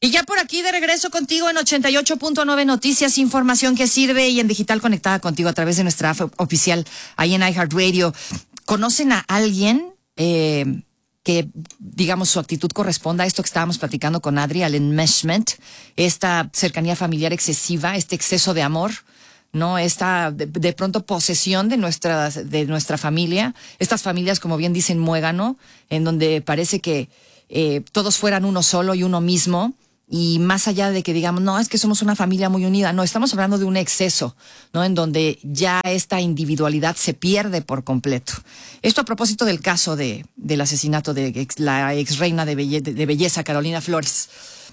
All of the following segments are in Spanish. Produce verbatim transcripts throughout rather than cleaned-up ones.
Y ya por aquí de regreso contigo en ochenta y ocho punto nueve Noticias, información que sirve, y en digital conectada contigo a través de nuestra app oficial ahí en iHeartRadio. ¿Conocen a alguien eh, que, digamos, su actitud corresponda a esto que estábamos platicando con Adri, al enmeshment, esta cercanía familiar excesiva, este exceso de amor, ¿no? Esta de, de pronto posesión de nuestra, de nuestra familia, estas familias, como bien dicen, muégano, en donde parece que eh, todos fueran uno solo y uno mismo? Y más allá de que digamos, no, es que somos una familia muy unida, no, estamos hablando de un exceso, ¿no? En donde ya esta individualidad se pierde por completo. Esto a propósito del caso de, del asesinato de ex, la ex reina de, belle, de belleza, Carolina Flores.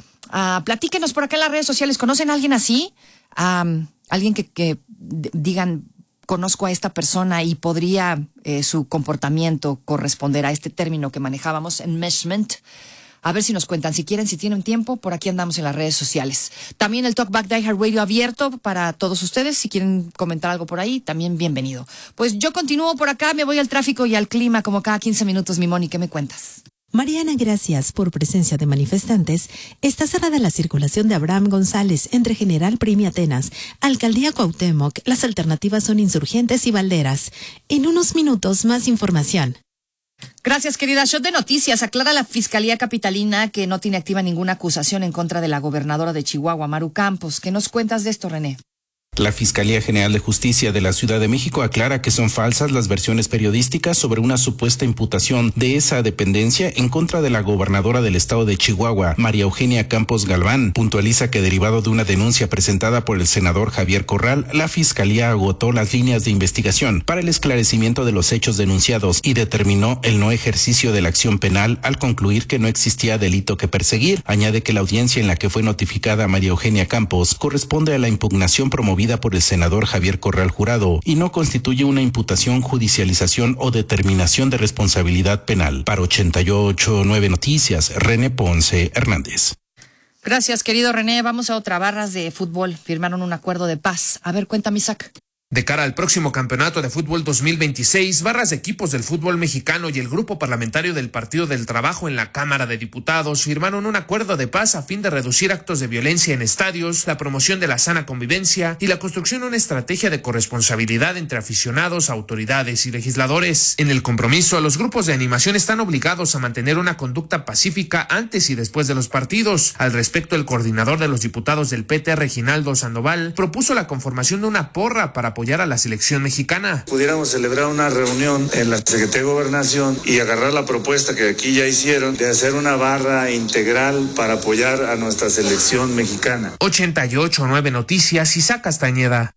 Uh, platíquenos por acá en las redes sociales, ¿conocen a alguien así? Um, alguien que, que digan, conozco a esta persona y podría eh, su comportamiento corresponder a este término que manejábamos, enmeshment. A ver si nos cuentan, si quieren, si tienen tiempo, por aquí andamos en las redes sociales. También el Talkback de iHeartRadio abierto para todos ustedes. Si quieren comentar algo por ahí, también bienvenido. Pues yo continúo por acá, me voy al tráfico y al clima como cada quince minutos. Mi Moni, ¿qué me cuentas? Mariana, gracias por presencia de manifestantes. Está cerrada la circulación de Abraham González entre General Prim y Atenas, Alcaldía Cuauhtémoc. Las alternativas son Insurgentes y Valderas. En unos minutos, más información. Gracias, querida. Shot de noticias. Aclara la Fiscalía Capitalina que no tiene activa ninguna acusación en contra de la gobernadora de Chihuahua, Maru Campos. ¿Qué nos cuentas de esto, René? La Fiscalía General de Justicia de la Ciudad de México aclara que son falsas las versiones periodísticas sobre una supuesta imputación de esa dependencia en contra de la gobernadora del estado de Chihuahua, María Eugenia Campos Galván. Puntualiza que derivado de una denuncia presentada por el senador Javier Corral, la Fiscalía agotó las líneas de investigación para el esclarecimiento de los hechos denunciados y determinó el no ejercicio de la acción penal al concluir que no existía delito que perseguir. Añade que la audiencia en la que fue notificada María Eugenia Campos corresponde a la impugnación promovida por el senador Javier Corral Jurado y no constituye una imputación, judicialización o determinación de responsabilidad penal. Para ochenta y ocho punto nueve Noticias, René Ponce Hernández. Gracias, querido René. Vamos a otra. Barras de fútbol firmaron un acuerdo de paz. A ver, cuéntame, Isaac. De cara al próximo campeonato de fútbol dos mil veintiséis, barras de equipos del fútbol mexicano y el grupo parlamentario del Partido del Trabajo en la Cámara de Diputados firmaron un acuerdo de paz a fin de reducir actos de violencia en estadios, la promoción de la sana convivencia y la construcción de una estrategia de corresponsabilidad entre aficionados, autoridades y legisladores. En el compromiso, los grupos de animación están obligados a mantener una conducta pacífica antes y después de los partidos. Al respecto, el coordinador de los diputados del P T, Reginaldo Sandoval, propuso la conformación de una porra para apoyar a la selección mexicana. Pudiéramos celebrar una reunión en la Secretaría de Gobernación y agarrar la propuesta que aquí ya hicieron de hacer una barra integral para apoyar a nuestra selección mexicana. ochenta y ocho punto nueve Noticias, Isaac Castañeda.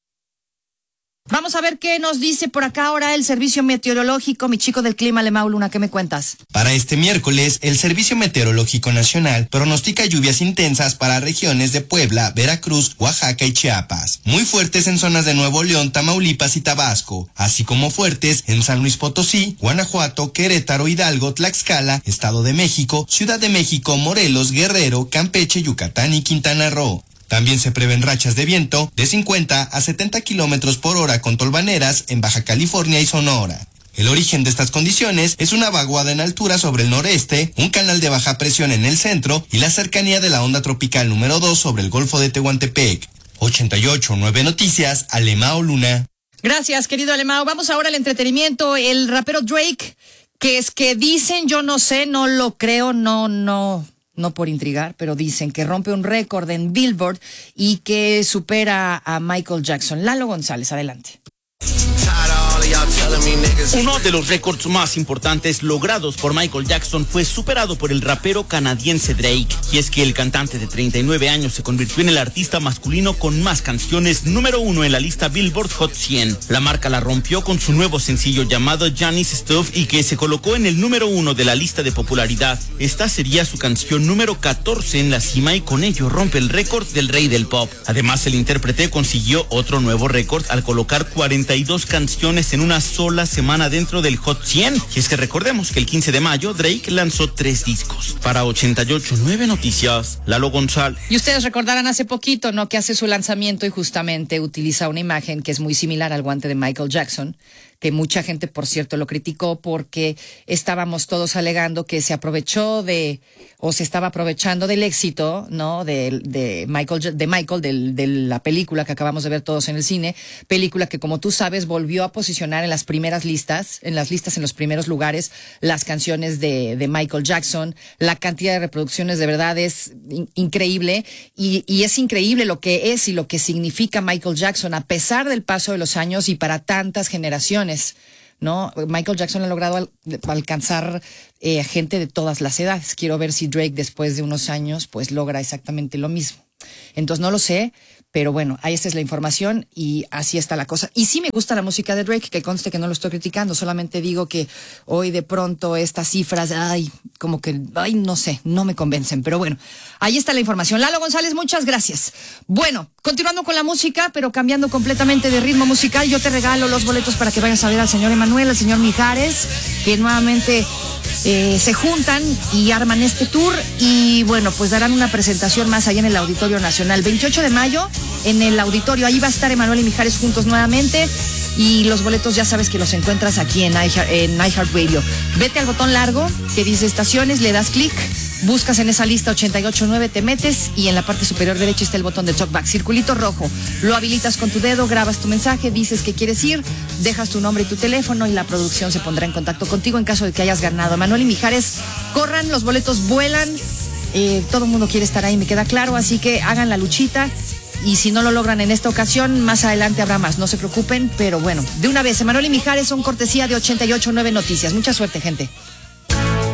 Vamos a ver qué nos dice por acá ahora el Servicio Meteorológico. Mi chico del clima, Lemao Luna, ¿qué me cuentas? Para este miércoles, el Servicio Meteorológico Nacional pronostica lluvias intensas para regiones de Puebla, Veracruz, Oaxaca y Chiapas. Muy fuertes en zonas de Nuevo León, Tamaulipas y Tabasco, así como fuertes en San Luis Potosí, Guanajuato, Querétaro, Hidalgo, Tlaxcala, Estado de México, Ciudad de México, Morelos, Guerrero, Campeche, Yucatán y Quintana Roo. También se prevén rachas de viento de cincuenta a setenta kilómetros por hora con tolvaneras en Baja California y Sonora. El origen de estas condiciones es una vaguada en altura sobre el noreste, un canal de baja presión en el centro y la cercanía de la onda tropical número dos sobre el Golfo de Tehuantepec. ochenta y ocho punto nueve Noticias, Alemao Luna. Gracias, querido Alemao. Vamos ahora al entretenimiento. El rapero Drake, que es que dicen, yo no sé, no lo creo, no, no... no por intrigar, pero dicen que rompe un récord en Billboard y que supera a Michael Jackson. Lalo González, adelante. Uno de los récords más importantes logrados por Michael Jackson fue superado por el rapero canadiense Drake. Y es que el cantante de treinta y nueve años se convirtió en el artista masculino con más canciones número uno en la lista Billboard Hot cien. La marca la rompió con su nuevo sencillo llamado Johnny's Stuff y que se colocó en el número uno de la lista de popularidad. Esta sería su canción número catorce en la cima y con ello rompe el récord del rey del pop. Además, el intérprete consiguió otro nuevo récord al colocar cuarenta y dos canciones en una sola semana dentro del Hot cien. Y es que recordemos que el quince de mayo Drake lanzó tres discos. Para ochenta y ocho punto nueve Noticias, Lalo González. Y ustedes recordarán hace poquito, ¿no?, que hace su lanzamiento y justamente utiliza una imagen que es muy similar al guante de Michael Jackson, que mucha gente, por cierto, lo criticó porque estábamos todos alegando que se aprovechó de, o se estaba aprovechando del éxito, ¿no? De, de Michael, de Michael, del, de la película que acabamos de ver todos en el cine, película que, como tú sabes, volvió a posicionar en las primeras listas, en las listas en los primeros lugares, las canciones de, de Michael Jackson. La cantidad de reproducciones de verdad es in- increíble y, y es increíble lo que es y lo que significa Michael Jackson a pesar del paso de los años y para tantas generaciones, ¿no? Michael Jackson ha logrado al, alcanzar eh, gente de todas las edades. Quiero ver si Drake después de unos años pues logra exactamente lo mismo. Entonces no lo sé, pero bueno, ahí esta es la información y así está la cosa. Y sí me gusta la música de Drake, que conste que no lo estoy criticando, solamente digo que hoy de pronto estas cifras, ay, como que, ay, no sé, no me convencen, pero bueno, ahí está la información. Lalo González, muchas gracias. Bueno, continuando con la música, pero cambiando completamente de ritmo musical, yo te regalo los boletos para que vayas a ver al señor Emanuel, al señor Mijares, que nuevamente eh, se juntan y arman este tour y bueno, pues darán una presentación más allá en el Auditorio Nacional, veintiocho de mayo, en el auditorio, ahí va a estar Emanuel y Mijares juntos nuevamente y los boletos ya sabes que los encuentras aquí en iHeart, en iHeartRadio. Vete al botón largo que dice estaciones, le das clic, buscas en esa lista ochenta y ocho nueve, te metes y en la parte superior derecha está el botón de talkback, circulito rojo, lo habilitas con tu dedo, grabas tu mensaje, dices que quieres ir, dejas tu nombre y tu teléfono y la producción se pondrá en contacto contigo en caso de que hayas ganado. Emanuel y Mijares, corran, los boletos vuelan, eh, todo el mundo quiere estar ahí, me queda claro, así que hagan la luchita. Y si no lo logran en esta ocasión, más adelante habrá más, no se preocupen, pero bueno, de una vez, Emanuel y Mijares son cortesía de ochenta y ocho nueve Noticias. Mucha suerte, gente.